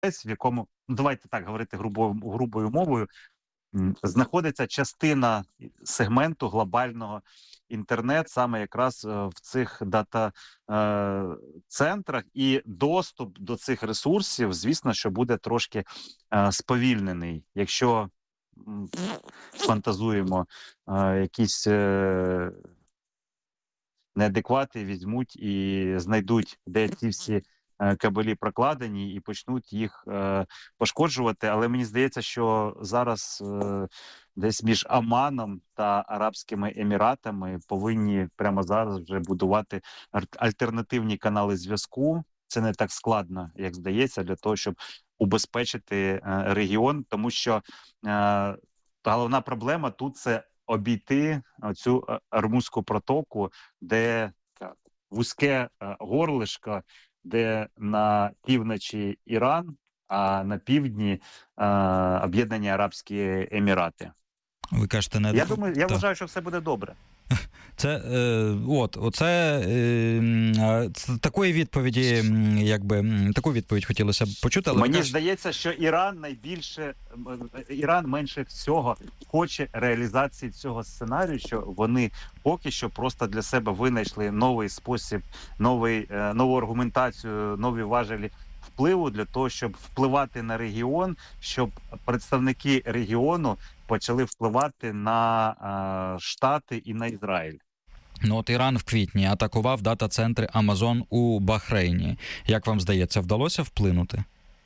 в якому, ну, давайте так говорити грубою мовою, знаходиться частина сегменту глобального інтернет саме якраз в цих дата-центрах, і доступ до цих ресурсів, звісно, що буде трошки сповільнений, якщо фантазуємо, якісь неадеквати візьмуть і знайдуть, де ці всі кабелі прокладені, і почнуть їх пошкоджувати. Але мені здається, що зараз десь між Оманом та Арабськими Еміратами повинні прямо зараз вже будувати альтернативні канали зв'язку. Це не так складно, як здається, для того, щоб убезпечити регіон, тому що головна проблема тут – це обійти цю Ормузьку протоку, де вузьке горлишко, де на півночі Іран, а на півдні Об'єднані Арабські Емірати. Ви кажете, я вважаю, що все буде добре. Це такої відповіді, таку відповідь хотілося б почути. Але мені здається, що Іран менше всього хоче реалізації цього сценарію, що вони поки що просто для себе винайшли новий спосіб, нову аргументацію, нові важелі впливу для того, щоб впливати на регіон, щоб представники регіону почали впливати на Штати і на Ізраїль. Ну от Іран в квітні атакував дата-центри Amazon у Бахрейні. Як вам здається, вдалося вплинути?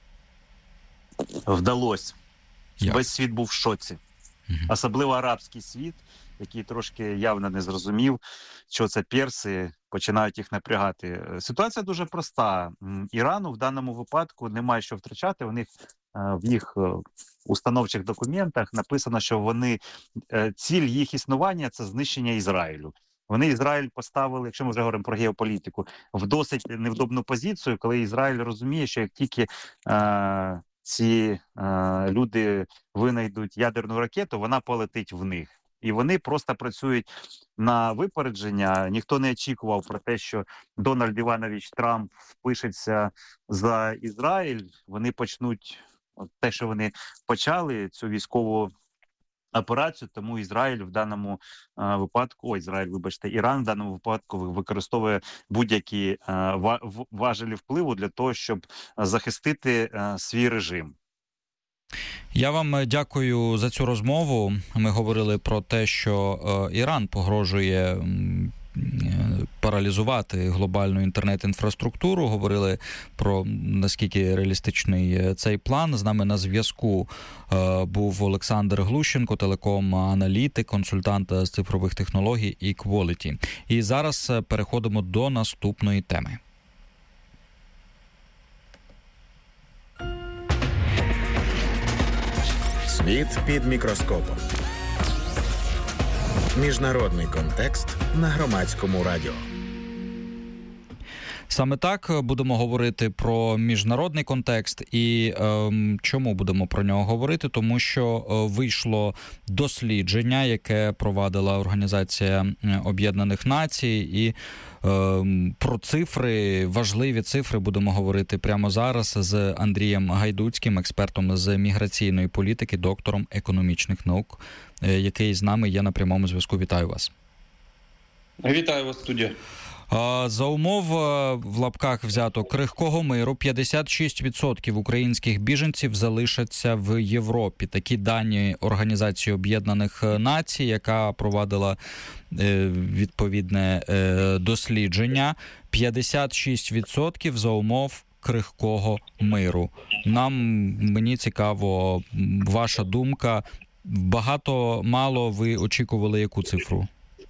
Вдалося. Як? Весь світ був в шоці. Особливо арабський світ, який трошки явно не зрозумів, що це перси, починають їх напрягати. Ситуація дуже проста. Ірану в даному випадку немає що втрачати. В їх установчих документах написано, що ціль їх існування – це знищення Ізраїлю. Вони Ізраїль поставили, якщо ми вже говоримо про геополітику, в досить невдобну позицію, коли Ізраїль розуміє, що як тільки ці люди винайдуть ядерну ракету, вона полетить в них. І вони просто працюють на випередження. Ніхто не очікував про те, що Дональд Іванович Трамп впишеться за Ізраїль. Вони почнуть те, що вони почали, цю військову операцію, тому Ізраїль в даному випадку, Іран в даному випадку використовує будь-які важелі впливу для того, щоб захистити свій режим. Я вам дякую за цю розмову. Ми говорили про те, що Іран погрожує паралізувати глобальну інтернет-інфраструктуру. Говорили про наскільки реалістичний цей план. З нами на зв'язку був Олександр Глущенко, телеком-аналітик, консультант з цифрових технологій і Quality. І зараз переходимо до наступної теми. Світ під мікроскопом. Міжнародний контекст на Громадському радіо. Саме так будемо говорити про міжнародний контекст. І чому будемо про нього говорити? Тому що вийшло дослідження, яке провадила Організація Об'єднаних Націй. І про цифри, важливі цифри, будемо говорити прямо зараз з Андрієм Гайдуцьким, експертом з міграційної політики, доктором економічних наук, який з нами є на прямому зв'язку. Вітаю вас. Вітаю вас, студія. За умов, в лапках взято, крихкого миру, 56% українських біженців залишаться в Європі. Такі дані Організації Об'єднаних Націй, яка провадила відповідне дослідження. 56% за умов крихкого миру. Мені цікаво, ваша думка. Багато-мало ви очікували яку цифру?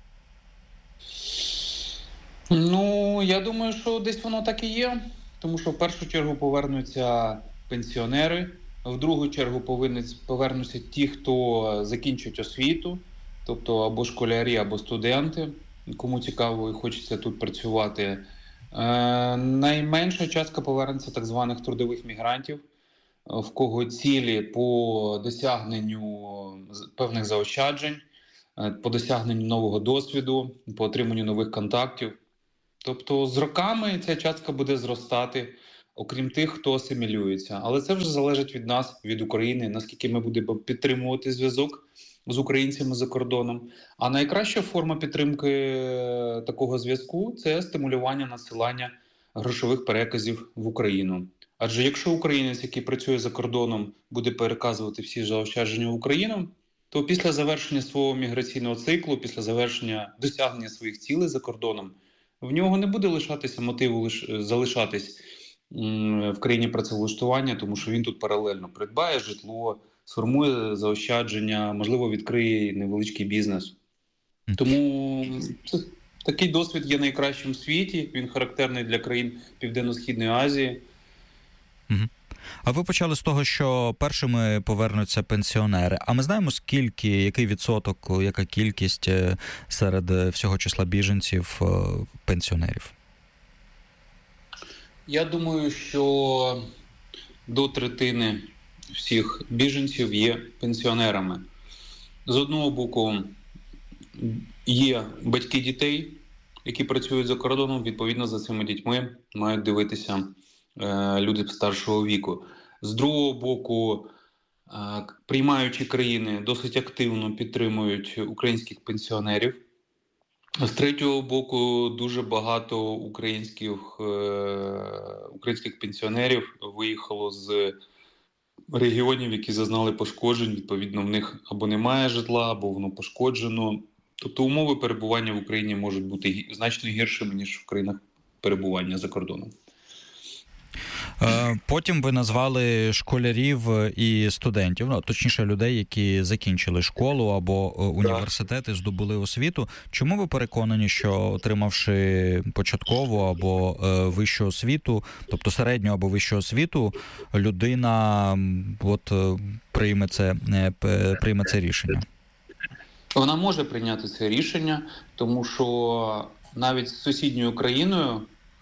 Ну, я думаю, що десь воно так і є, тому що в першу чергу повернуться пенсіонери, в другу чергу повернуться ті, хто закінчить освіту, тобто або школярі, або студенти, кому цікаво і хочеться тут працювати. Найменша частка повернеться так званих трудових мігрантів, в кого цілі по досягненню певних заощаджень, по досягненню нового досвіду, по отриманню нових контактів. Тобто з роками ця частка буде зростати. окрім тих, хто асимілюється. Але це вже залежить від нас, від України, наскільки ми будемо підтримувати зв'язок з українцями за кордоном. А найкраща форма підтримки такого зв'язку – це стимулювання надсилання грошових переказів в Україну. Адже якщо українець, який працює за кордоном, буде переказувати всі заощадження в Україну, то після завершення свого міграційного циклу, після завершення досягнення своїх цілей за кордоном, в нього не буде лишатися мотиву залишатись в країні працевлаштування, тому що він тут паралельно придбає житло, сформує заощадження, можливо, відкриє невеличкий бізнес. Тому такий досвід є найкращим в світі, він характерний для країн Південно-Східної Азії. А ви почали з того, що першими повернуться пенсіонери. А ми знаємо, скільки, який відсоток, яка кількість серед всього числа біженців пенсіонерів? Я думаю, що до третини всіх біженців є пенсіонерами. З одного боку, є батьки дітей, які працюють за кордоном, відповідно за цими дітьми мають дивитися люди старшого віку. З другого боку, приймаючі країни досить активно підтримують українських пенсіонерів. З третього боку, дуже багато українських пенсіонерів виїхало з регіонів, які зазнали пошкоджень. Відповідно, в них або немає житла, або воно пошкоджено. Тобто умови перебування в Україні можуть бути значно гіршими, ніж в країнах перебування за кордоном. Потім ви назвали школярів і студентів, точніше людей, які закінчили школу або університети, здобули освіту. Чому ви переконані, що отримавши початкову або вищу освіту, тобто середню або вищу освіту, людина прийме це рішення? Вона може прийняти це рішення, тому що навіть з сусідньою країною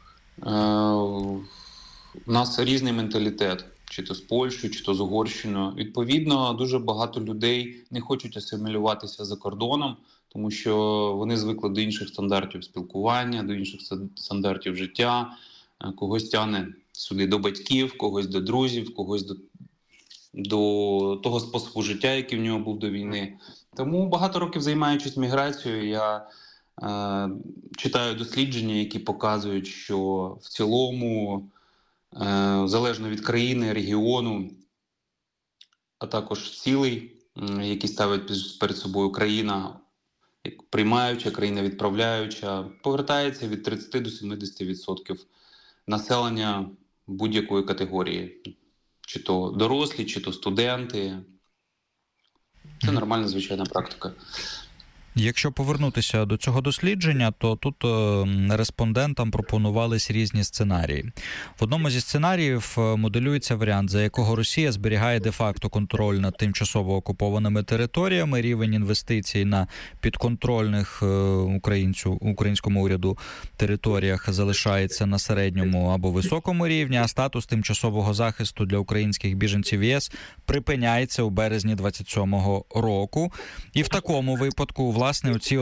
у нас різний менталітет, чи то з Польщею, чи то з Угорщиною. Відповідно, дуже багато людей не хочуть асимілюватися за кордоном, тому що вони звикли до інших стандартів спілкування, до інших стандартів життя. Когось тягне сюди до батьків, когось до друзів, когось до того способу життя, який в нього був до війни. Тому багато років займаючись міграцією, я читаю дослідження, які показують, що в цілому, залежно від країни, регіону, а також цілей, які ставить перед собою країна, як приймаюча, країна відправляюча, повертається від 30 до 70% населення будь-якої категорії. Чи то дорослі, чи то студенти. Це нормальна, звичайна практика. Якщо повернутися до цього дослідження, то тут респондентам пропонувались різні сценарії. В одному зі сценаріїв моделюється варіант, за якого Росія зберігає де-факто контроль над тимчасово окупованими територіями, рівень інвестицій на підконтрольних українському уряду територіях залишається на середньому або високому рівні, а статус тимчасового захисту для українських біженців ЄС припиняється у березні 27-го року. І в такому випадку, власне, оці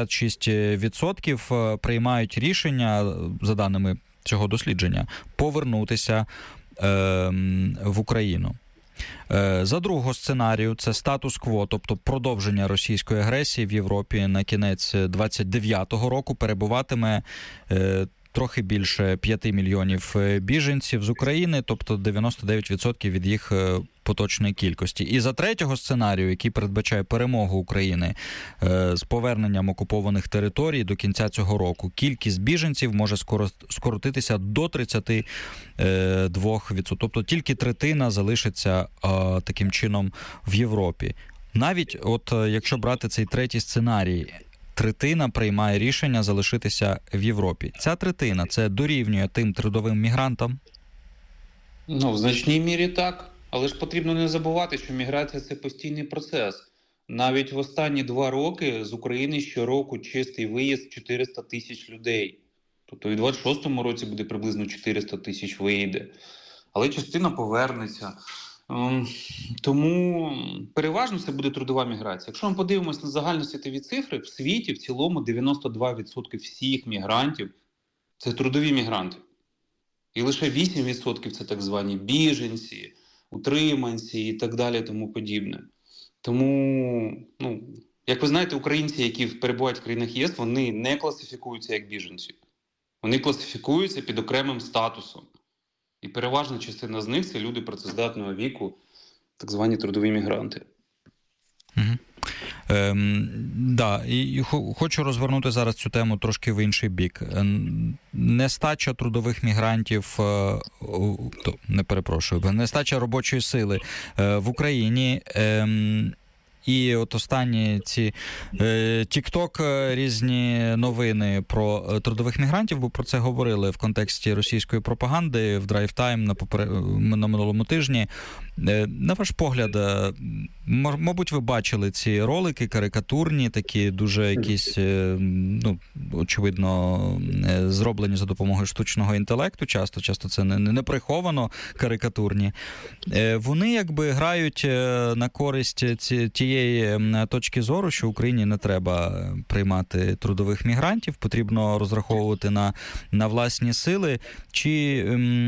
56% приймають рішення, за даними цього дослідження, повернутися в Україну. За другого сценарію, це статус-кво, тобто продовження російської агресії в Європі на кінець 29-го року, перебуватиме трохи більше 5 мільйонів біженців з України, тобто 99% від їх поточної кількості. І за третього сценарію, який передбачає перемогу України з поверненням окупованих територій до кінця цього року, кількість біженців може скоротитися до 32%. Тобто тільки третина залишиться таким чином в Європі. Навіть якщо брати цей третій сценарій, третина приймає рішення залишитися в Європі. Ця третина – це дорівнює тим трудовим мігрантам? В значній мірі так. Але ж потрібно не забувати, що міграція – це постійний процес. Навіть в останні 2 роки з України щороку чистий виїзд 400 тисяч людей. Тобто і в 26-му році буде приблизно 400 тисяч виїде. Але частина повернеться. Тому переважно це буде трудова міграція. Якщо ми подивимося на загальносвітові цифри, в світі в цілому 92% всіх мігрантів – це трудові мігранти. І лише 8% – це так звані біженці, утриманці і так далі, тому подібне. Тому, як ви знаєте, українці, які перебувають в країнах ЄС, вони не класифікуються як біженці. Вони класифікуються під окремим статусом. І переважна частина з них – це люди працездатного віку, так звані трудові мігранти. Да, і хочу розвернути зараз цю тему трошки в інший бік. Нестача трудових мігрантів, нестача робочої сили в Україні. І от останні ці TikTok, різні новини про трудових мігрантів, бо про це говорили в контексті російської пропаганди в драйв-тайм на минулому тижні. На ваш погляд, мабуть, ви бачили ці ролики карикатурні, такі дуже якісь, очевидно, зроблені за допомогою штучного інтелекту, часто це не приховано карикатурні. Вони якби грають на користь тієї точки зору, що Україні не треба приймати трудових мігрантів, потрібно розраховувати на власні сили. Чи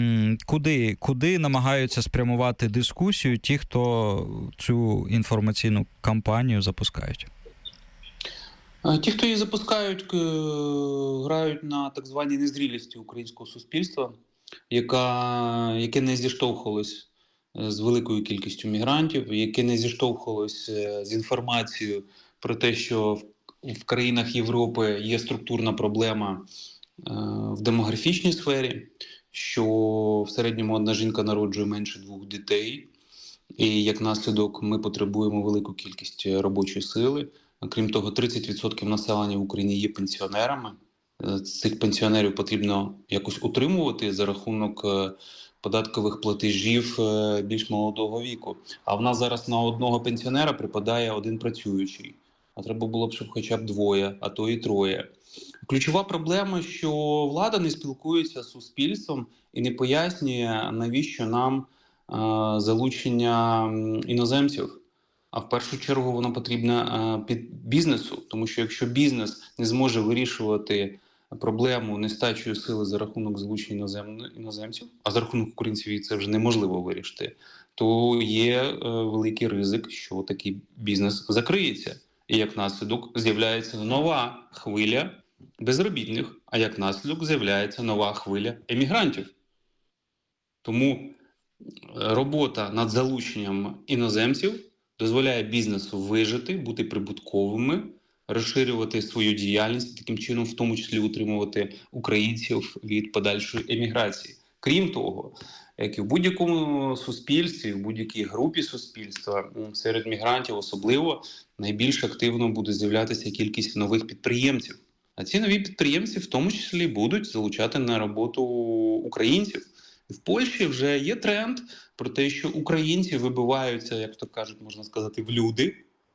куди намагаються спрямувати дискусію ті, хто цю інформаційну кампанію запускають? Ті, хто її запускають, грають на так званій незрілості українського суспільства, яке не зіштовхувалось з великою кількістю мігрантів, яке не зіштовхувалось з інформацією про те, що в країнах Європи є структурна проблема в демографічній сфері, що в середньому одна жінка народжує менше 2 дітей, і як наслідок ми потребуємо велику кількість робочої сили. Крім того, 30% населення в Україні є пенсіонерами. Цих пенсіонерів потрібно якось утримувати за рахунок податкових платежів більш молодого віку. А в нас зараз на одного пенсіонера припадає 1 працюючий. А треба було б, щоб хоча б 2, а то і 3. Ключова проблема, що влада не спілкується з суспільством і не пояснює, навіщо нам залучення іноземців. А в першу чергу воно потрібно під бізнесу, тому що якщо бізнес не зможе вирішувати проблему нестачої сили за рахунок залучення іноземців, а за рахунок українців це вже неможливо вирішити, то є великий ризик, що такий бізнес закриється. І як наслідок з'являється нова хвиля безробітних, а як наслідок з'являється нова хвиля емігрантів. Тому робота над залученням іноземців дозволяє бізнесу вижити, бути прибутковими, розширювати свою діяльність, таким чином в тому числі утримувати українців від подальшої еміграції. Крім того, як і в будь-якому суспільстві, в будь-якій групі суспільства, серед мігрантів особливо найбільш активно буде з'являтися кількість нових підприємців. А ці нові підприємці в тому числі будуть залучати на роботу українців. В Польщі вже є тренд про те, що українці вибиваються, як то кажуть, можна сказати, в люди.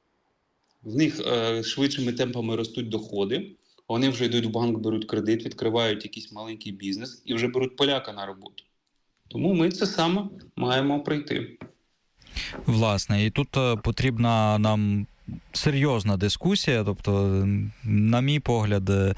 В них швидшими темпами ростуть доходи. Вони вже йдуть в банк, беруть кредит, відкривають якийсь маленький бізнес і вже беруть поляка на роботу. Тому ми це саме маємо пройти. Власне, і тут потрібна нам серйозна дискусія, тобто, на мій погляд,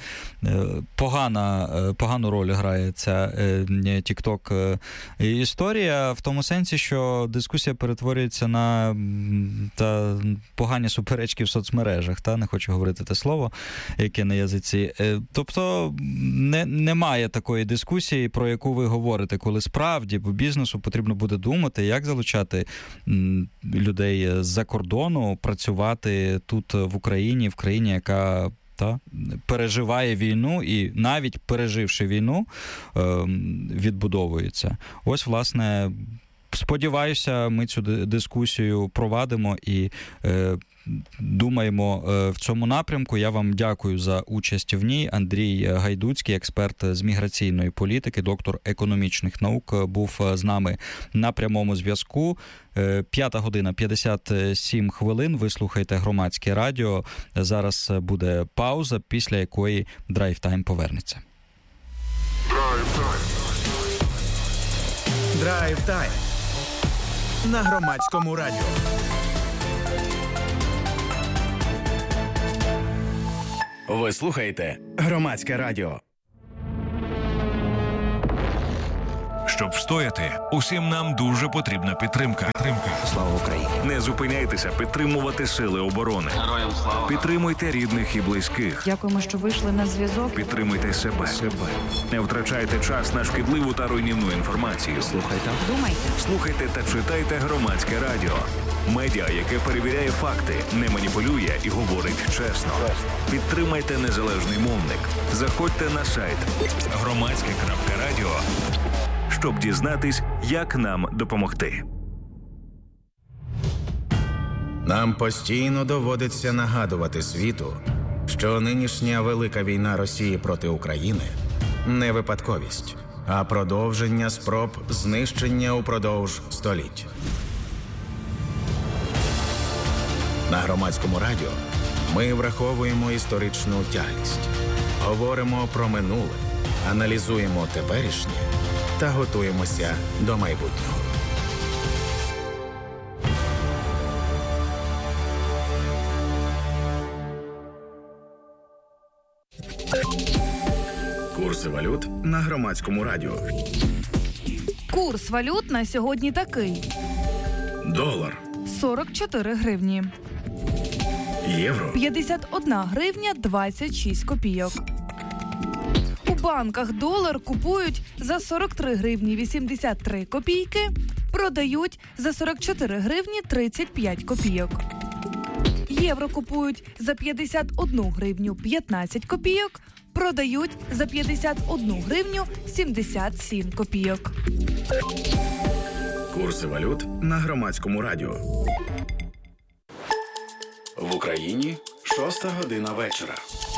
погану роль грає ця TikTok історія, в тому сенсі, що дискусія перетворюється на погані суперечки в соцмережах, не хочу говорити те слово, яке на язиці. Тобто, немає такої дискусії, про яку ви говорите, коли справді по бізнесу потрібно буде думати, як залучати людей з-за кордону, працювати тут в Україні, в країні, яка переживає війну і навіть переживши війну, відбудовується. Ось, власне, сподіваюся, ми цю дискусію провадимо і думаємо в цьому напрямку. Я вам дякую за участь в ній. Андрій Гайдуцький, експерт з міграційної політики, доктор економічних наук, був з нами на прямому зв'язку. 5:57. Ви слухаєте Громадське радіо. Зараз буде пауза, після якої драйв-тайм повернеться. Драйв-тайм на Громадському радіо. Ви слухаєте Громадське радіо. Щоб встояти, усім нам дуже потрібна підтримка. Слава Україні! Не зупиняйтеся підтримувати сили оборони. Героям слава! Підтримуйте рідних і близьких. Дякуємо, що вийшли на зв'язок. Підтримуйте себе. Не втрачайте час на шкідливу та руйнівну інформацію. Думайте. Слухайте та читайте Громадське радіо. Медіа, яке перевіряє факти, не маніпулює і говорить чесно. Підтримайте незалежний мовник. Заходьте на сайт громадське.радіо, щоб дізнатись, як нам допомогти. Нам постійно доводиться нагадувати світу, що нинішня велика війна Росії проти України не випадковість, а продовження спроб знищення упродовж століть. На Громадському радіо ми враховуємо історичну тяглість, говоримо про минуле, аналізуємо теперішнє та готуємося до майбутнього. Курси валют на Громадському радіо. Курс валют на сьогодні такий. Долар. 44 гривні. Євро. 51 гривня 26 копійок. У банках долар купують за 43 гривні 83 копійки, продають за 44 гривні 35 копійок. Євро купують за 51 гривню 15 копійок, продають за 51 гривню 77 копійок. Курси валют на Громадському радіо. В Україні 6 година вечора.